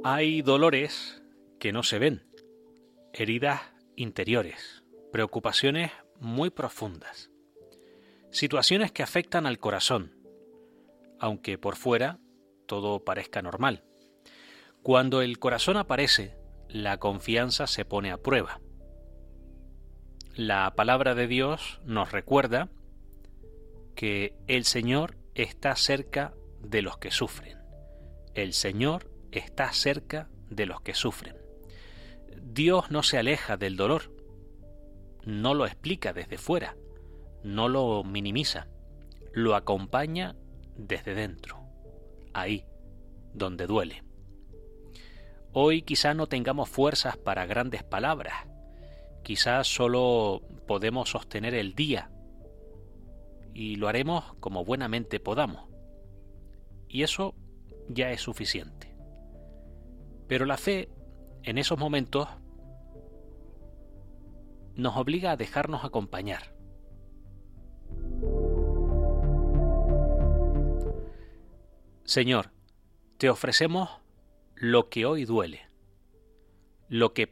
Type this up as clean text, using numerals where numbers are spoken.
Hay dolores que no se ven, heridas interiores, preocupaciones muy profundas, situaciones que afectan al corazón, aunque por fuera todo parezca normal. Cuando el corazón aparece, la confianza se pone a prueba. La palabra de Dios nos recuerda que el Señor está cerca de los que sufren. El Señor está cerca de los que sufren. Dios no se aleja del dolor, no lo explica desde fuera, no lo minimiza, lo acompaña desde dentro, ahí donde duele. Hoy quizá no tengamos fuerzas para grandes palabras, quizás solo podemos sostener el día y lo haremos como buenamente podamos. Y eso ya es suficiente. Pero la fe, en esos momentos, nos obliga a dejarnos acompañar. Señor, te ofrecemos lo que hoy duele, lo que